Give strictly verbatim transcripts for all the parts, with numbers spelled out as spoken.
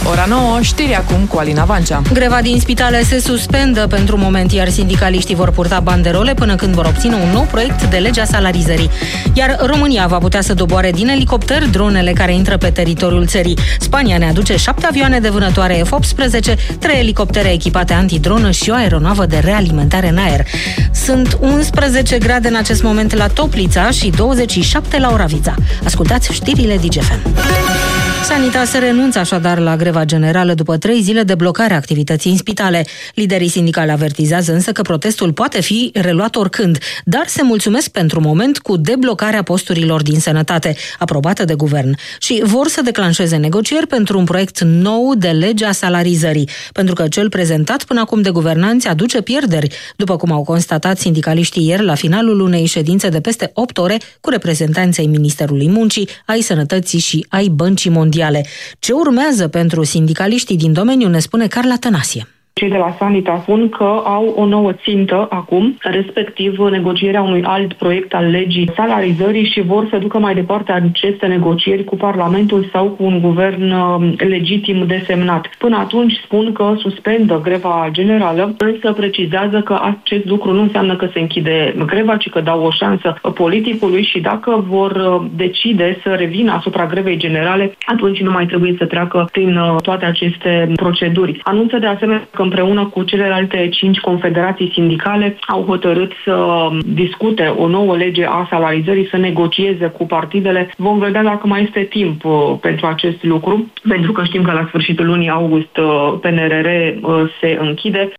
Ora nouă, știri acum cu Alina Vancea. Greva din spitale se suspendă pentru moment, iar sindicaliștii vor purta banderole până când vor obține un nou proiect de lege a salarizării. Iar România va putea să doboare din elicopter dronele care intră pe teritoriul țării. Spania ne aduce șapte avioane de vânătoare F optsprezece, trei elicoptere echipate antidronă și o aeronavă de realimentare în aer. Sunt unsprezece grade în acest moment la Toplița și douăzeci și șapte la Oravița. Ascultați știrile Digi F M. Sanitas renunță așadar la greva generală după trei zile de blocare a activității în spitale. Liderii sindicali avertizează însă că protestul poate fi reluat oricând, dar se mulțumesc pentru moment cu deblocarea posturilor din sănătate, aprobată de guvern, și vor să declanșeze negocieri pentru un proiect nou de lege a salarizării, pentru că cel prezentat până acum de guvernanți aduce pierderi, după cum au constatat sindicaliștii ieri la finalul unei ședințe de peste opt ore cu reprezentanții ai Ministerului Muncii, ai Sănătății și ai Băncii Mondiale. Ce urmează pentru sindicaliștii din domeniu ne spune Carla Tănasie. Cei de la Sanitas spun că au o nouă țintă acum, respectiv negocierea unui alt proiect al legii salarizării și vor să ducă mai departe aceste negocieri cu Parlamentul sau cu un guvern legitim desemnat. Până atunci spun că suspendă greva generală, însă precizează că acest lucru nu înseamnă că se închide greva, ci că dau o șansă politicului și dacă vor decide să revină asupra grevei generale, atunci nu mai trebuie să treacă prin toate aceste proceduri. Anunță de asemenea că împreună cu celelalte cinci confederații sindicale au hotărât să discute o nouă lege a salarizării, să negocieze cu partidele. Vom vedea dacă mai este timp pentru acest lucru, pentru că știm că la sfârșitul lunii august P N R R se închide.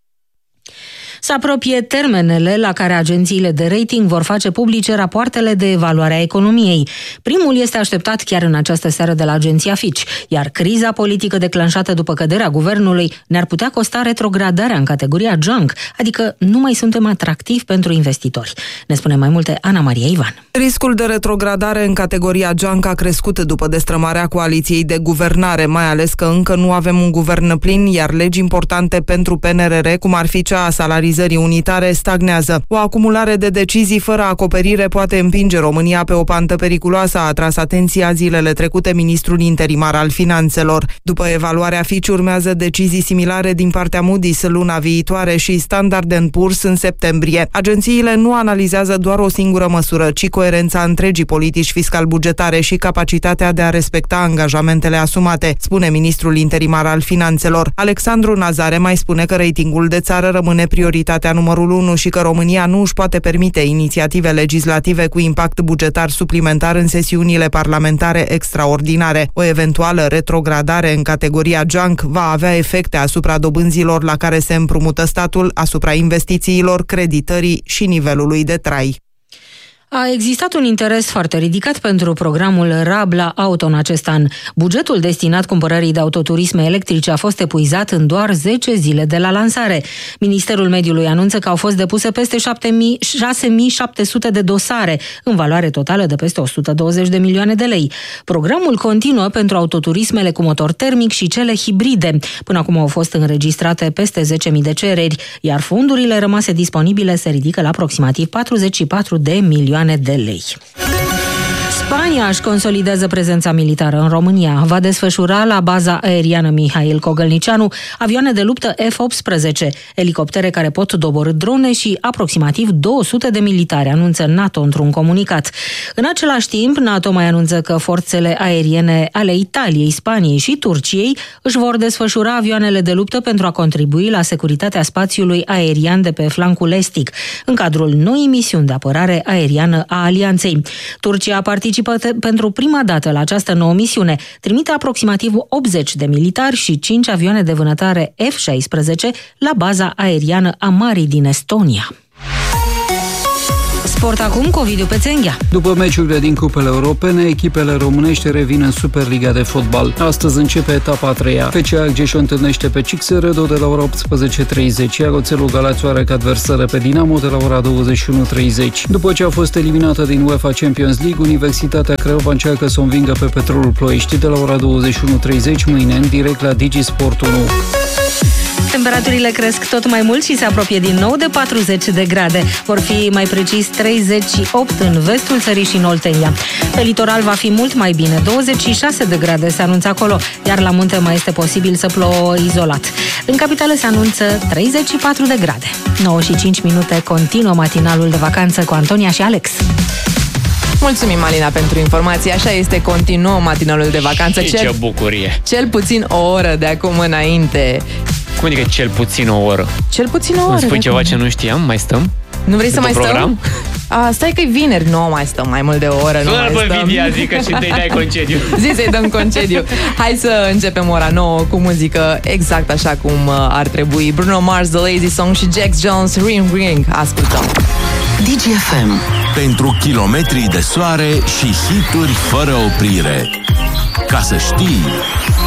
Se apropie termenele la care agențiile de rating vor face publice rapoartele de evaluare a economiei. Primul este așteptat chiar în această seară de la agenția Fitch, iar criza politică declanșată după căderea guvernului ne-ar putea costa retrogradarea în categoria junk, adică nu mai suntem atractivi pentru investitori. Ne spune mai multe Ana Maria Ivan. Riscul de retrogradare în categoria junk a crescut după destrămarea coaliției de guvernare, mai ales că încă nu avem un guvern plin, iar legi importante pentru P N R R, cum ar fi cea a salarizării unitare, stagnează. O acumulare de decizii fără acoperire poate împinge România pe o pantă periculoasă, a atras atenția zilele trecute ministrul interimar al finanțelor. După evaluarea Fitch urmează decizii similare din partea Moody's luna viitoare și Standard and Poor's în septembrie. Agențiile nu analizează doar o singură măsură, ci coerența întregii politici fiscal-bugetare și capacitatea de a respecta angajamentele asumate, spune ministrul interimar al finanțelor. Alexandru Nazare mai spune că ratingul de țară rămâne prioritar numărul unu și că România nu își poate permite inițiative legislative cu impact bugetar suplimentar în sesiunile parlamentare extraordinare. O eventuală retrogradare în categoria junk va avea efecte asupra dobânzilor la care se împrumută statul, asupra investițiilor, creditării și nivelului de trai. A existat un interes foarte ridicat pentru programul RAB la auto în acest an. Bugetul destinat cumpărării de autoturisme electrice a fost epuizat în doar zece zile de la lansare. Ministerul Mediului anunță că au fost depuse peste șase mii șapte sute de dosare, în valoare totală de peste o sută douăzeci de milioane de lei. Programul continuă pentru autoturismele cu motor termic și cele hibride. Până acum au fost înregistrate peste zece mii de cereri, iar fondurile rămase disponibile se ridică la aproximativ patruzeci și patru de milioane de lei. Spania își consolidează prezența militară în România. Va desfășura la baza aeriană Mihail Cogălnicianu avioane de luptă F optsprezece, elicoptere care pot doborî drone și aproximativ două sute de militari, anunță NATO într-un comunicat. În același timp, NATO mai anunță că forțele aeriene ale Italiei, Spaniei și Turciei își vor desfășura avioanele de luptă pentru a contribui la securitatea spațiului aerian de pe flancul estic, în cadrul noii misiuni de apărare aeriană a Alianței. Turcia participă pentru prima dată la această nouă misiune, trimite aproximativ optzeci de militari și cinci avioane de vânătoare F șaisprezece la baza aeriană a Mării din Estonia. Sport acum cu Ovidiu Pețenghea. După meciurile din cupele europene, echipele românești revin în Superliga de fotbal. Astăzi începe etapa a treia. F C Argeș o întâlnește pe Cixeredo de la ora optsprezece treizeci, iar Oțelul Galați o are ca adversară pe Dinamo de la ora douăzeci și unu treizeci. După ce a fost eliminată din UEFA Champions League, Universitatea Craiova încearcă să o învingă pe Petrolul Ploiești de la ora douăzeci și unu treizeci mâine în direct la Digi Sport unu. Temperaturile cresc tot mai mult și se apropie din nou de patruzeci de grade. Vor fi mai precis treizeci și opt în vestul țării și în Oltenia. Pe litoral va fi mult mai bine, douăzeci și șase de grade se anunță acolo, iar la munte mai este posibil să plouă izolat. În capitală se anunță treizeci și patru de grade. nouă și cinci minute, continuă matinalul de vacanță cu Antonia și Alex. Mulțumim, Alina, pentru informații. Așa este, continuăm matinalul de vacanță. Și cel, ce bucurie! Cel puțin o oră de acum înainte. Cum adică cel puțin o oră? Cel puțin o oră. Îmi spui de ceva acum. ce nu știam? Mai stăm? Nu vrei să mai program? stăm? A, stai că e vineri, nu mai stăm mai mult de o oră. Nu Sună mai pe stăm. Vidia, zic că și te dai concediu. Zi să-i dăm concediu. Hai să începem ora nouă cu muzică exact așa cum ar trebui. Bruno Mars, The Lazy Song și Jax Jones, Ring Ring. Ascultăm. D G F M. Pentru kilometri de soare și hituri fără oprire. Ca să știi...